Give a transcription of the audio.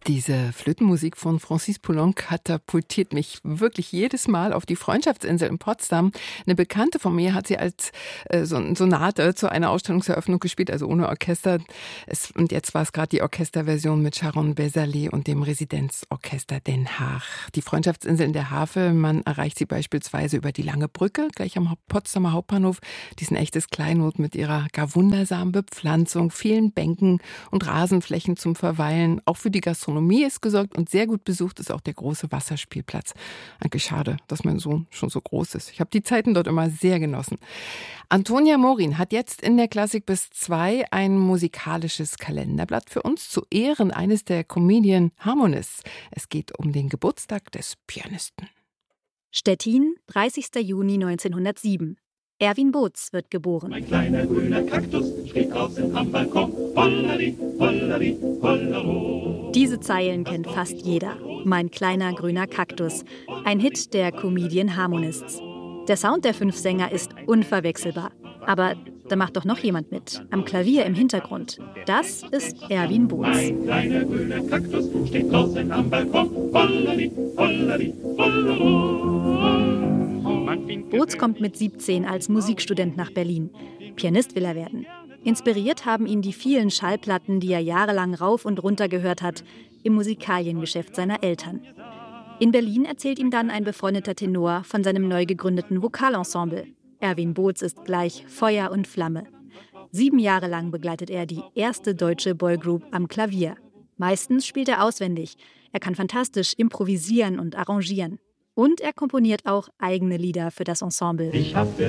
Diese Flötenmusik von Francis Poulenc katapultiert mich wirklich jedes Mal auf die Freundschaftsinsel in Potsdam. Eine Bekannte von mir hat sie als Sonate zu einer Ausstellungseröffnung gespielt, also ohne Orchester. Und jetzt war es gerade die Orchesterversion mit Sharon Beserley und dem Residenzorchester Den Haag. Die Freundschaftsinsel in der Havel, man erreicht sie beispielsweise über die Lange Brücke, gleich am Potsdamer Hauptbahnhof. Die ist ein echtes Kleinod mit ihrer gar wundersamen Bepflanzung, vielen Bänken und Rasenflächen zum Verweilen. Auch für die Gastronomie ist gesorgt und sehr gut besucht ist auch der große Wasserspielplatz. Eigentlich schade, dass mein Sohn schon so groß ist. Ich habe die Zeiten dort immer sehr genossen. Antonia Morin hat jetzt in der Klassik bis 2 ein musikalisches Kalenderblatt für uns zu Ehren eines der Comedian Harmonists. Es geht um den Geburtstag des Pianisten. Stettin, 30. Juni 1907. Erwin Boots wird geboren. Ein kleiner grüner Kaktus steht draußen am Balkon. Hollari, hollari, hollero. Diese Zeilen kennt fast jeder. Mein kleiner grüner Kaktus. Ein Hit der Comedian Harmonists. Der Sound der 5 Sänger ist unverwechselbar. Aber da macht doch noch jemand mit. Am Klavier im Hintergrund. Das ist Erwin Boots. Ein kleiner grüner Kaktus steht draußen am Balkon. Hollari, hollari, hollero. Boots kommt mit 17 als Musikstudent nach Berlin. Pianist will er werden. Inspiriert haben ihn die vielen Schallplatten, die er jahrelang rauf und runter gehört hat, im Musikaliengeschäft seiner Eltern. In Berlin erzählt ihm dann ein befreundeter Tenor von seinem neu gegründeten Vokalensemble. Erwin Boots ist gleich Feuer und Flamme. 7 Jahre lang begleitet er die erste deutsche Boygroup am Klavier. Meistens spielt er auswendig. Er kann fantastisch improvisieren und arrangieren. Und er komponiert auch eigene Lieder für das Ensemble. Ich habe